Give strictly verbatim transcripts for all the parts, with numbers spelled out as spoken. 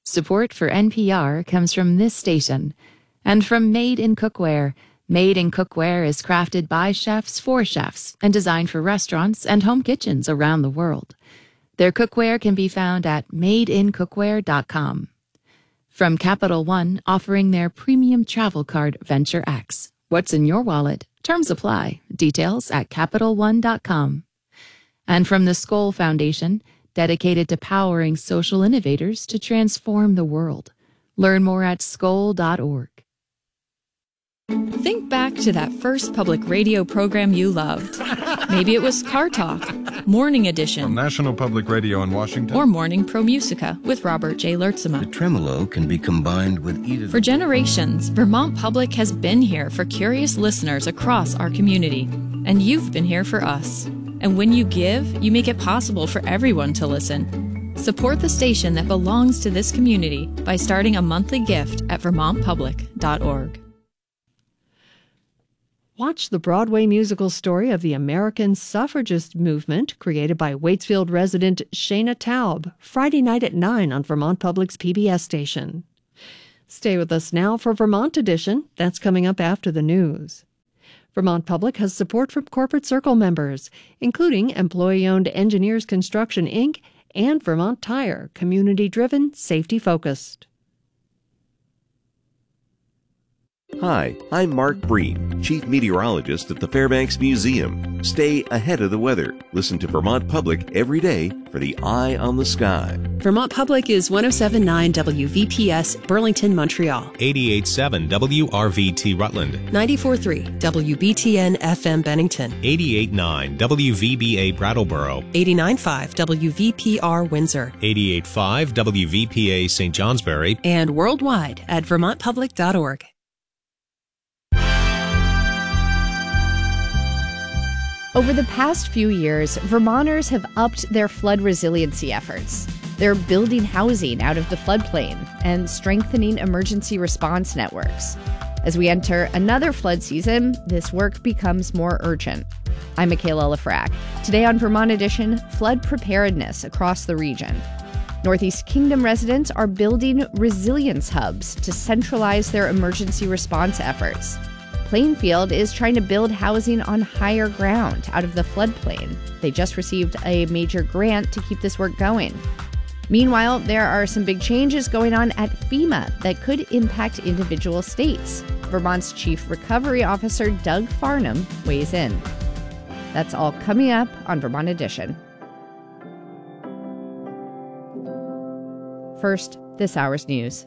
Support for N P R comes from this station and from Made in Cookware. Made in Cookware is crafted by chefs for chefs and designed for restaurants and home kitchens around the world. Their cookware can be found at made in cookware dot com. From Capital One, offering their premium travel card Venture X. What's in your wallet? Terms apply. Details at capital one dot com. And from the Skoll Foundation, dedicated to powering social innovators to transform the world. Learn more at skoll dot org. Think back to that first public radio program you loved. Maybe it was Car Talk, Morning Edition, from National Public Radio in Washington, or Morning Pro Musica with Robert J. Lertzema. The tremolo can be combined with either. For generations, Vermont Public has been here for curious listeners across our community, and you've been here for us. And when you give, you make it possible for everyone to listen. Support the station that belongs to this community by starting a monthly gift at vermont public dot org. Watch the Broadway musical story of the American suffragist movement created by Waitsfield resident Shayna Taub, Friday night at nine on Vermont Public's P B S station. Stay with us now for Vermont Edition. That's coming up after the news. Vermont Public has support from Corporate Circle members, including employee-owned Engineers Construction, Incorporated and Vermont Tire, community-driven, safety-focused. Hi, I'm Mark Breen, Chief Meteorologist at the Fairbanks Museum. Stay ahead of the weather. Listen to Vermont Public every day for the eye on the sky. Vermont Public is one oh seven point nine W V P S, Burlington, Montreal. eighty-eight point seven W R V T, Rutland. ninety-four point three W B T N F M, Bennington. eighty-eight point nine W V B A, Brattleboro. eighty-nine point five W V P R, Windsor. eighty-eight point five W V P A, Saint Johnsbury. And worldwide at vermont public dot org. Over the past few years, Vermonters have upped their flood resiliency efforts. They're building housing out of the floodplain and strengthening emergency response networks. As we enter another flood season, this work becomes more urgent. I'm Michaela Lafrac. Today on Vermont Edition, flood preparedness across the region. Northeast Kingdom residents are building resilience hubs to centralize their emergency response efforts. Plainfield is trying to build housing on higher ground out of the floodplain. They just received a major grant to keep this work going. Meanwhile, there are some big changes going on at FEMA that could impact individual states. Vermont's Chief Recovery Officer Doug Farnham weighs in. That's all coming up on Vermont Edition. First, this hour's news.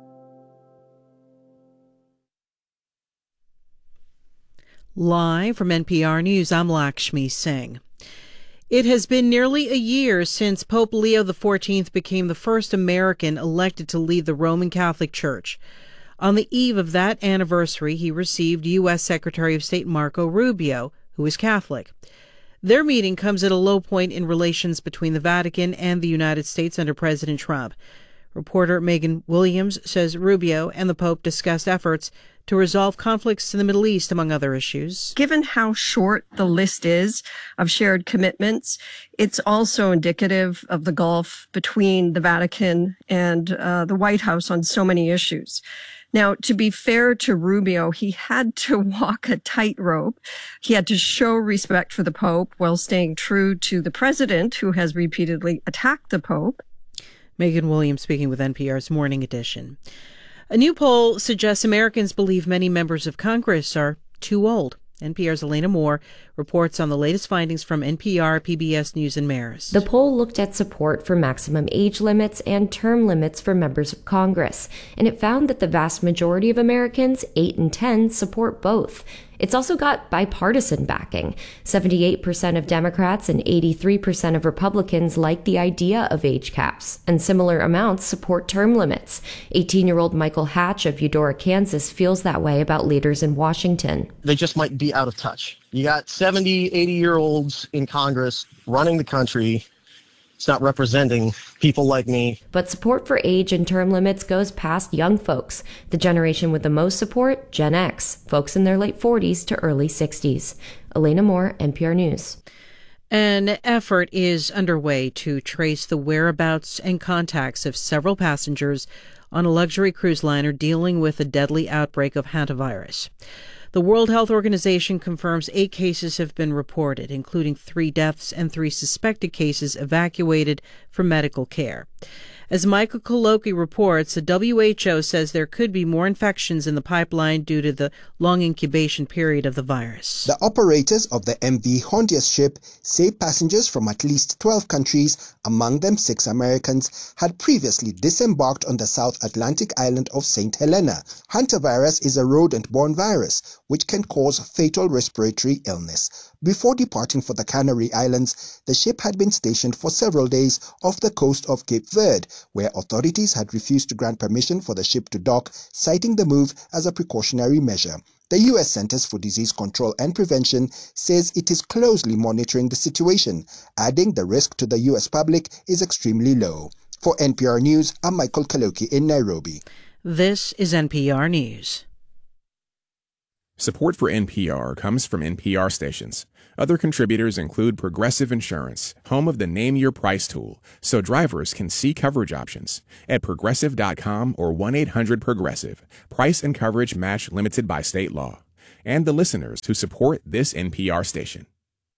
Live from N P R News, I'm Lakshmi Singh. It has been nearly a year since Pope Leo the fourteenth became the first American elected to lead the Roman Catholic Church. On the eve of that anniversary, he received U S Secretary of State Marco Rubio, who is Catholic. Their meeting comes at a low point in relations between the Vatican and the United States under President Trump. Reporter Megan Williams says Rubio and the Pope discussed efforts to resolve conflicts in the Middle East, among other issues. Given how short the list is of shared commitments, it's also indicative of the gulf between the Vatican and uh, the White House on so many issues. Now, to be fair to Rubio, he had to walk a tightrope. He had to show respect for the Pope while staying true to the president, who has repeatedly attacked the Pope. Megan Williams speaking with N P R's Morning Edition. A new poll suggests Americans believe many members of Congress are too old. N P R's Elena Moore reports on the latest findings from N P R, P B S News, and Marist. The poll looked at support for maximum age limits and term limits for members of Congress, and it found that the vast majority of Americans, eight in ten, support both. It's also got bipartisan backing. seventy-eight percent of Democrats and eighty-three percent of Republicans like the idea of age caps, and similar amounts support term limits. eighteen-year-old Michael Hatch of Eudora, Kansas feels that way about leaders in Washington. They just might be out of touch. You got seventy, eighty-year-olds in Congress running the country. It's not representing people like me. But support for age and term limits goes past young folks. The generation with the most support, Gen X, folks in their late forties to early sixties. Elena Moore, N P R News. An effort is underway to trace the whereabouts and contacts of several passengers on a luxury cruise liner dealing with a deadly outbreak of hantavirus. The World Health Organization confirms eight cases have been reported, including three deaths and three suspected cases evacuated for medical care. As Michael Koloki reports, the W H O says there could be more infections in the pipeline due to the long incubation period of the virus. The operators of the M V Hondias ship say passengers from at least twelve countries, among them six Americans, had previously disembarked on the South Atlantic island of Saint Helena. Hantavirus is a rodent-borne virus which can cause fatal respiratory illness. Before departing for the Canary Islands, the ship had been stationed for several days off the coast of Cape Verde, where authorities had refused to grant permission for the ship to dock, citing the move as a precautionary measure. The U S Centers for Disease Control and Prevention says it is closely monitoring the situation, adding the risk to the U S public is extremely low. For N P R News, I'm Michael Kaloki in Nairobi. This is N P R News. Support for N P R comes from N P R stations. Other contributors include Progressive Insurance, home of the Name Your Price tool, so drivers can see coverage options at progressive dot com or one eight hundred progressive. Price and coverage match limited by state law. And the listeners who support this N P R station.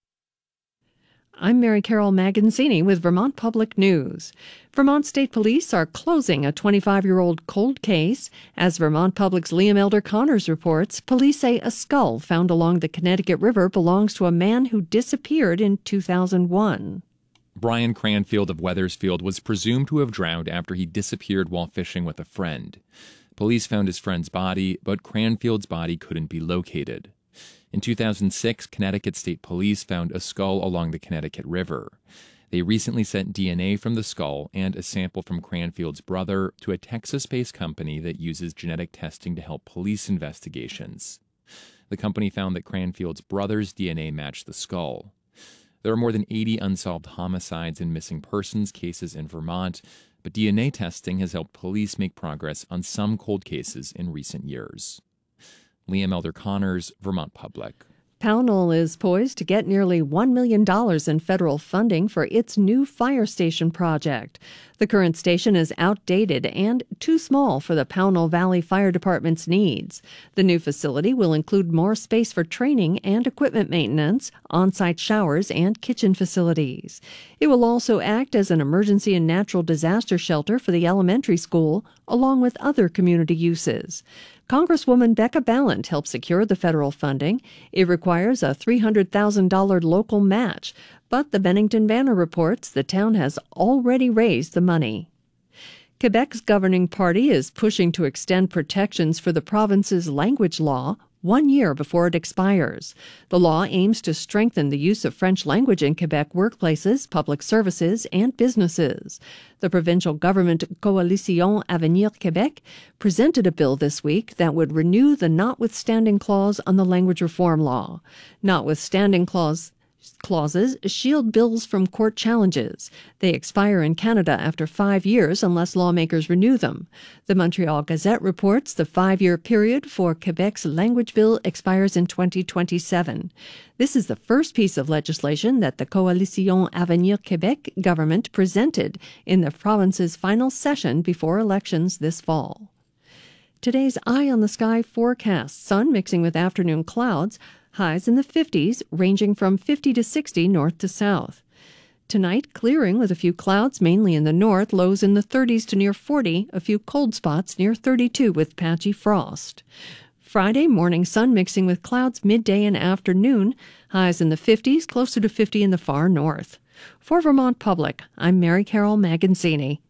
I'm Mary Carol Magazzini with Vermont Public News. Vermont State Police are closing a twenty-five-year-old cold case. As Vermont Public's Liam Elder Connors reports, police say a skull found along the Connecticut River belongs to a man who disappeared in two thousand one. Brian Cranfield of Wethersfield was presumed to have drowned after he disappeared while fishing with a friend. Police found his friend's body, but Cranfield's body couldn't be located. In two thousand six, Connecticut State Police found a skull along the Connecticut River. They recently sent D N A from the skull and a sample from Cranfield's brother to a Texas-based company that uses genetic testing to help police investigations. The company found that Cranfield's brother's D N A matched the skull. There are more than eighty unsolved homicides and missing persons cases in Vermont, but D N A testing has helped police make progress on some cold cases in recent years. Liam Elder Connors, Vermont Public. Pownell is poised to get nearly one million dollars in federal funding for its new fire station project. The current station is outdated and too small for the Pownell Valley Fire Department's needs. The new facility will include more space for training and equipment maintenance, on-site showers, and kitchen facilities. It will also act as an emergency and natural disaster shelter for the elementary school, along with other community uses. Congresswoman Becca Balint helped secure the federal funding. It requires a three hundred thousand dollars local match, but the Bennington Banner reports the town has already raised the money. Quebec's governing party is pushing to extend protections for the province's language law one year before it expires. The law aims to strengthen the use of French language in Quebec workplaces, public services, and businesses. The provincial government Coalition Avenir Québec presented a bill this week that would renew the notwithstanding clause on the language reform law. Notwithstanding clause Clauses shield bills from court challenges. They expire in Canada after five years unless lawmakers renew them. The Montreal Gazette reports the five-year period for Quebec's language bill expires in twenty twenty-seven. This is the first piece of legislation that the Coalition Avenir Québec government presented in the province's final session before elections this fall. Today's Eye on the Sky forecast: sun mixing with afternoon clouds. Highs in the fifties, ranging from fifty to sixty north to south. Tonight, clearing with a few clouds, mainly in the north, lows in the thirties to near forty, a few cold spots near thirty-two with patchy frost. Friday, morning sun mixing with clouds midday and afternoon, highs in the fifties, closer to fifty in the far north. For Vermont Public, I'm Mary Carol Magazzini.